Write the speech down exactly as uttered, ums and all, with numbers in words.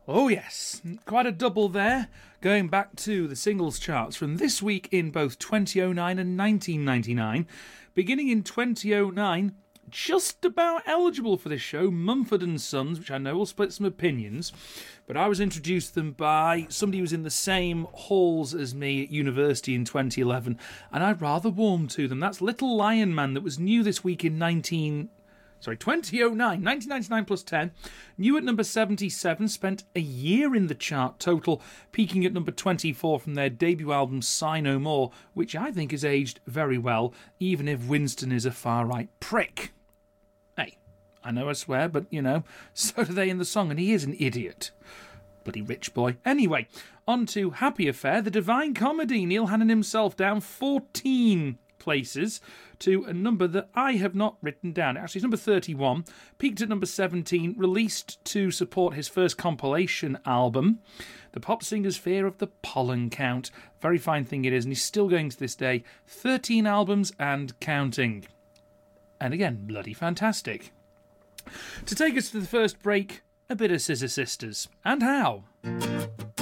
Oh yes, quite a double there, going back to the singles charts from this week in both twenty oh nine and nineteen ninety-nine. Beginning in twenty oh nine, just about eligible for this show, Mumford and Sons, which I know will split some opinions, but I was introduced to them by somebody who was in the same halls as me at university in twenty eleven, and I rather warmed to them. That's Little Lion Man, that was new this week in nineteen... Sorry, twenty oh nine, nineteen ninety-nine plus ten, new at number seventy-seven, spent a year in the chart total, peaking at number twenty-four from their debut album Sigh No More, which I think has aged very well, even if Winston is a far-right prick. Hey, I know I swear, but, you know, so do they in the song, and he is an idiot. Bloody rich boy. Anyway, on to Happy Affair, the Divine Comedy, Neil Hannon himself, down fourteen places to a number that I have not written down. Actually, it's number thirty-one, peaked at number seventeen, released to support his first compilation album, The Pop Singer's Fear of the Pollen Count. Very fine thing it is, and he's still going to this day. thirteen albums and counting. And again, bloody fantastic. To take us to the first break, a bit of Scissor Sisters. And how?